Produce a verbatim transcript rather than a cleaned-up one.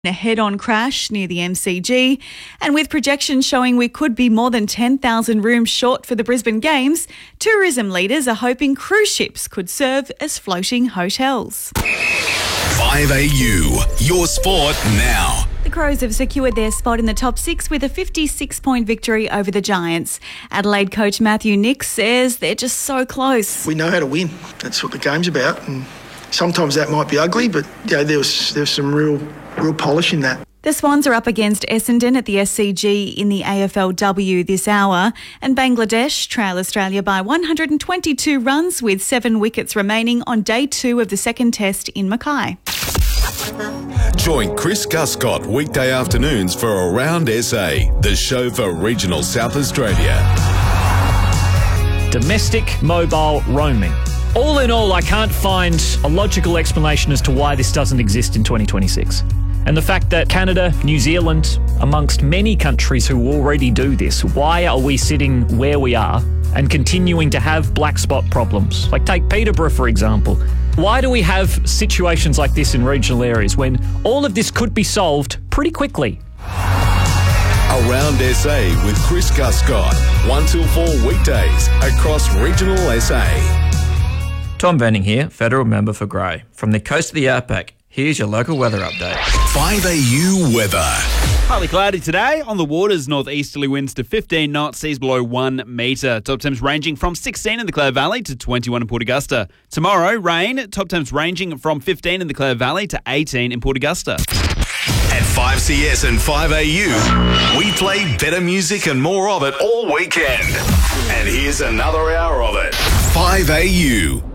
A head-on crash near the M C G, and with projections showing we could be more than ten thousand rooms short for the Brisbane Games, tourism leaders are hoping cruise ships could serve as floating hotels. five A U, your sport now. The Crows have secured their spot in the top six with a fifty-six point victory over the Giants. Adelaide coach Matthew Nicks says they're just so close. We know how to win. That's what the game's about. And sometimes that might be ugly, but you know, there was there was some real real polish in that. The Swans are up against Essendon at the S C G in the A F L W this hour, and Bangladesh trail Australia by one hundred twenty-two runs with seven wickets remaining on day two of the second test in Mackay. Join Chris Guscott weekday afternoons for Around S A, the show for regional South Australia. Domestic mobile roaming. All in all, I can't find a logical explanation as to why this doesn't exist in twenty twenty-six. And the fact that Canada, New Zealand, amongst many countries who already do this, why are we sitting where we are and continuing to have black spot problems? Like take Peterborough, for example. Why do we have situations like this in regional areas when all of this could be solved pretty quickly? Around S A with Chris Guscott, one till four weekdays across regional S A. Tom Venning here, Federal Member for Grey. From the coast of the Outback, here's your local weather update. five A U weather. Partly cloudy today. On the waters, northeasterly winds to fifteen knots, seas below one metre. Top temps ranging from sixteen in the Clare Valley to twenty-one in Port Augusta. Tomorrow, rain. Top temps ranging from fifteen in the Clare Valley to eighteen in Port Augusta. At five C S and five A U, we play better music and more of it all weekend. And here's another hour of it. five A U.